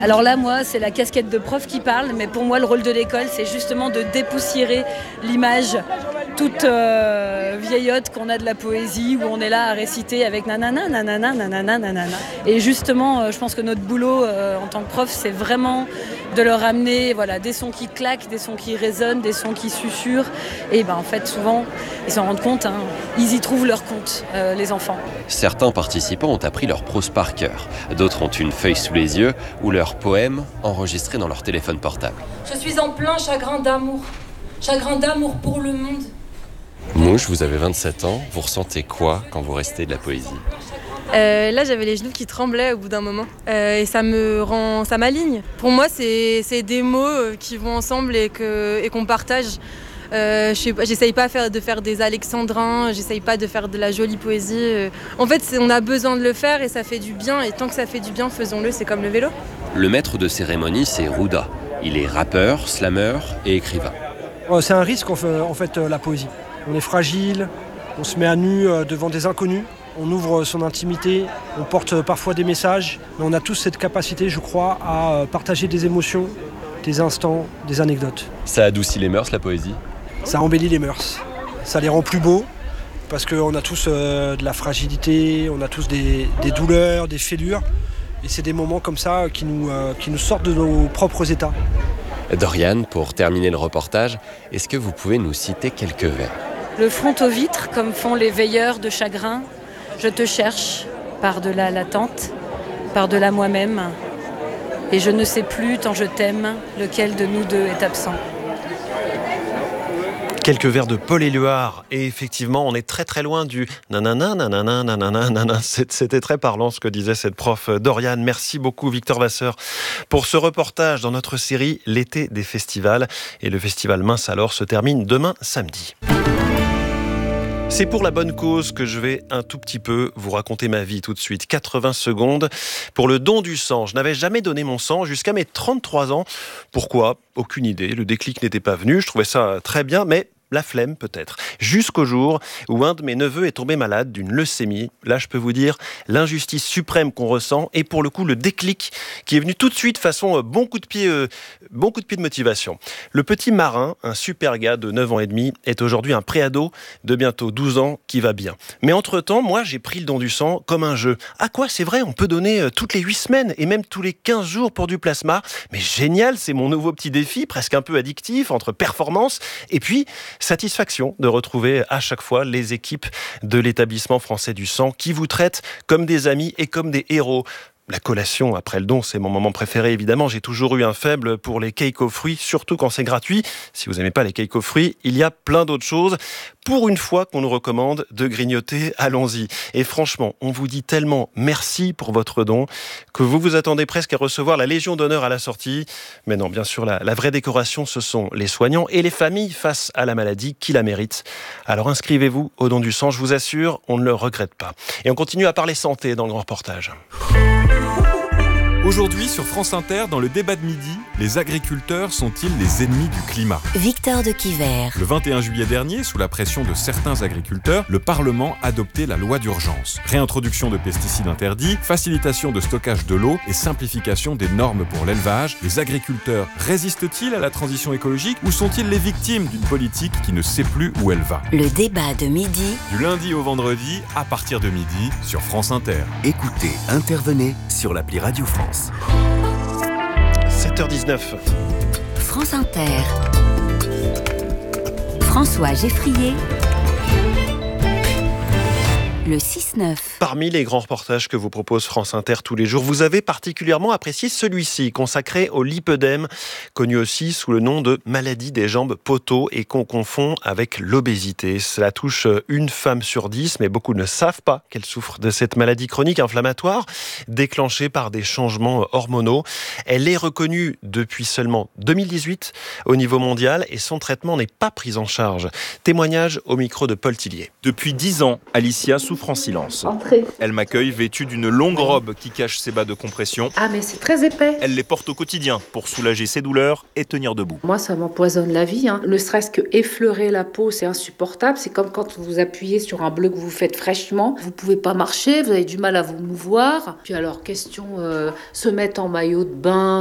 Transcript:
Alors là, moi, c'est la casquette de prof qui parle, mais pour moi, le rôle de l'école, c'est justement de dépoussiérer l'image toute vieillotte qu'on a de la poésie, où on est là à réciter avec nanana, nanana, nanana, nanana. Et justement, je pense que notre boulot en tant que prof, c'est vraiment de leur amener des sons qui claquent, des sons qui résonnent, des sons qui susurrent. Et en fait, souvent, ils s'en rendent compte, ils y trouvent leur compte, les enfants. Certains participants ont appris leur prose par cœur. D'autres ont une feuille sous les yeux ou leurs poèmes enregistrés dans leur téléphone portable. Je suis en plein chagrin d'amour pour le monde. Mouche, vous avez 27 ans, vous ressentez quoi quand vous récitez de la poésie ? Là, j'avais les genoux qui tremblaient au bout d'un moment. Et ça m'aligne. Pour moi, c'est des mots qui vont ensemble et qu'on partage. J'essaye pas de faire des alexandrins, j'essaye pas de faire de la jolie poésie. En fait, on a besoin de le faire et ça fait du bien. Et tant que ça fait du bien, faisons-le, c'est comme le vélo. Le maître de cérémonie, c'est Rouda. Il est rappeur, slameur et écrivain. C'est un risque, en fait, la poésie. On est fragile, on se met à nu devant des inconnus, on ouvre son intimité, on porte parfois des messages, mais on a tous cette capacité, je crois, à partager des émotions, des instants, des anecdotes. Ça adoucit les mœurs, la poésie ? Ça embellit les mœurs, ça les rend plus beaux, parce qu'on a tous de la fragilité, on a tous des douleurs, des fêlures, et c'est des moments comme ça qui nous sortent de nos propres états. Doriane, pour terminer le reportage, est-ce que vous pouvez nous citer quelques vers ? Le front aux vitres, comme font les veilleurs de chagrin. Je te cherche, par-delà l'attente, par-delà moi-même. Et je ne sais plus, tant je t'aime, lequel de nous deux est absent. Quelques vers de Paul Éluard. Et effectivement, on est très très loin du nanana, nanana, nanana, nanana. C'était très parlant ce que disait cette prof Doriane. Merci beaucoup Victor Vasseur pour ce reportage dans notre série L'été des festivals. Et le festival Mince alors se termine demain samedi. C'est pour la bonne cause que je vais un tout petit peu vous raconter ma vie tout de suite. 80 secondes pour le don du sang. Je n'avais jamais donné mon sang jusqu'à mes 33 ans. Pourquoi ? Aucune idée. Le déclic n'était pas venu. Je trouvais ça très bien, mais la flemme peut-être. Jusqu'au jour où un de mes neveux est tombé malade d'une leucémie. Là, je peux vous dire l'injustice suprême qu'on ressent et pour le coup le déclic qui est venu tout de suite façon bon coup de pied de motivation. Le petit Marin, un super gars de 9 ans et demi, est aujourd'hui un préado de bientôt 12 ans qui va bien. Mais entre-temps, moi, j'ai pris le don du sang comme un jeu. Ah quoi, c'est vrai, on peut donner toutes les 8 semaines et même tous les 15 jours pour du plasma. Mais génial, c'est mon nouveau petit défi, presque un peu addictif, entre performance et puis satisfaction de retrouver à chaque fois les équipes de l'établissement français du sang qui vous traitent comme des amis et comme des héros. La collation après le don, c'est mon moment préféré évidemment. J'ai toujours eu un faible pour les cakes aux fruits, surtout quand c'est gratuit. Si vous n'aimez pas les cakes aux fruits, il y a plein d'autres choses. Pour une fois qu'on nous recommande de grignoter, allons-y. Et franchement, on vous dit tellement merci pour votre don que vous vous attendez presque à recevoir la Légion d'honneur à la sortie. Mais non, bien sûr, la vraie décoration, ce sont les soignants et les familles face à la maladie qui la méritent. Alors inscrivez-vous au don du sang, je vous assure, on ne le regrette pas. Et on continue à parler santé dans le grand reportage. Aujourd'hui, sur France Inter, dans le débat de midi, les agriculteurs sont-ils les ennemis du climat ? Victor de Quiver. Le 21 juillet dernier, sous la pression de certains agriculteurs, le Parlement adoptait la loi d'urgence. Réintroduction de pesticides interdits, facilitation de stockage de l'eau et simplification des normes pour l'élevage. Les agriculteurs résistent-ils à la transition écologique ou sont-ils les victimes d'une politique qui ne sait plus où elle va ? Le débat de midi. Du lundi au vendredi, à partir de midi, sur France Inter. Écoutez, intervenez sur l'appli Radio France. 7h19. France Inter. François Geffrier. Le 6-9. Parmi les grands reportages que vous propose France Inter tous les jours, vous avez particulièrement apprécié celui-ci, consacré au lipœdème, connu aussi sous le nom de maladie des jambes poteaux et qu'on confond avec l'obésité. Cela touche une femme sur 10, mais beaucoup ne savent pas qu'elle souffre de cette maladie chronique inflammatoire, déclenchée par des changements hormonaux. Elle est reconnue depuis seulement 2018 au niveau mondial et son traitement n'est pas pris en charge. Témoignage au micro de Paul Tillier. Depuis 10 ans, Alicia souffre souffre en silence. Entrez. Elle m'accueille vêtue d'une longue robe qui cache ses bas de compression. Ah mais c'est très épais. Elle les porte au quotidien pour soulager ses douleurs et tenir debout. Moi, ça m'empoisonne la vie. Ne serait-ce que effleurer la peau, c'est insupportable. C'est comme quand vous appuyez sur un bleu que vous faites fraîchement. Vous pouvez pas marcher, vous avez du mal à vous mouvoir. Puis alors, question se mettre en maillot de bain.